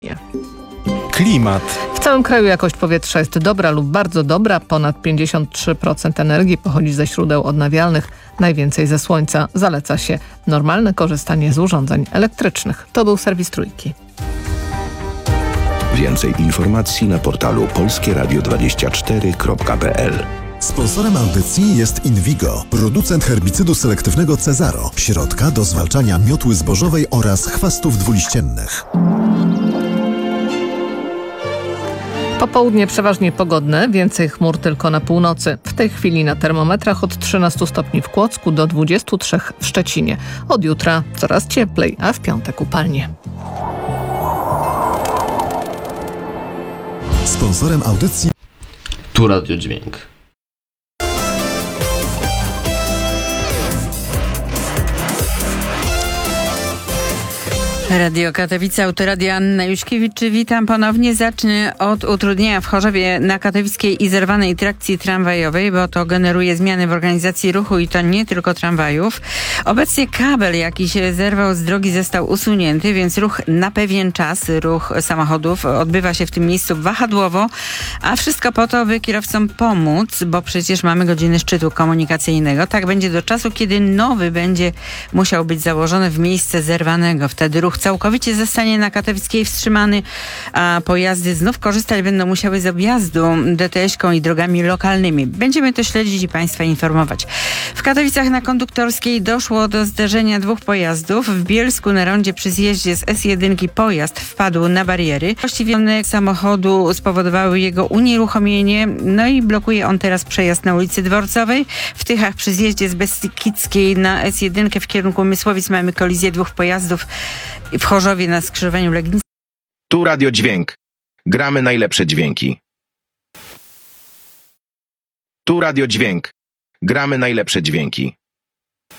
Klimat. W całym kraju jakość powietrza jest dobra lub bardzo dobra. Ponad 53% energii pochodzi ze źródeł odnawialnych, najwięcej ze słońca. Zaleca się normalne korzystanie z urządzeń elektrycznych. To był serwis Trójki. Więcej informacji na portalu polskieradio24.pl. Sponsorem audycji jest Invigo, producent herbicydu selektywnego Cezaro, środka do zwalczania miotły zbożowej oraz chwastów dwuliściennych. Popołudnie przeważnie pogodne, więcej chmur tylko na północy. W tej chwili na termometrach od 13 stopni w Kłodzku do 23 w Szczecinie. Od jutra coraz cieplej, a w piątek upalnie. Sponsorem audycji Tu Radio Dźwięk. Radio Katowice, Autoradio Anna Juśkiewicz. Witam ponownie. Zacznę od utrudnienia w Chorzowie na katowickiej i zerwanej trakcji tramwajowej, bo to generuje zmiany w organizacji ruchu i to nie tylko tramwajów. Obecnie kabel, jaki się zerwał z drogi, został usunięty, więc ruch na pewien czas, ruch samochodów odbywa się w tym miejscu wahadłowo, a wszystko po to, by kierowcom pomóc, bo przecież mamy godziny szczytu komunikacyjnego. Tak będzie do czasu, kiedy nowy będzie musiał być założony w miejsce zerwanego. Wtedy ruch całkowicie zostanie na Katowickiej wstrzymany, a pojazdy znów korzystać będą musiały z objazdu DTS-ką i drogami lokalnymi. Będziemy to śledzić i Państwa informować. W Katowicach na Konduktorskiej doszło do zderzenia dwóch pojazdów. W Bielsku na rondzie przy zjeździe z S1 pojazd wpadł na bariery. Właściwie samochodu spowodowały jego unieruchomienie, no i blokuje on teraz przejazd na ulicy Dworcowej. W Tychach przy zjeździe z Beskidzkiej na S1 w kierunku Mysłowic mamy kolizję dwóch pojazdów. W Chorzowie na skrzyżowaniu Legnicy. Tu Radio Dźwięk. Gramy najlepsze dźwięki. Tu Radio Dźwięk. Gramy najlepsze dźwięki.